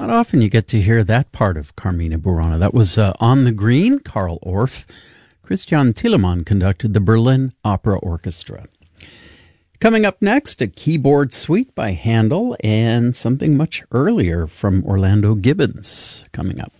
Not often you get to hear that part of Carmina Burana. That was On the Green, Carl Orff. Christian Thielemann conducted the Berlin Opera Orchestra. Coming up next, a keyboard suite by Handel and something much earlier from Orlando Gibbons coming up.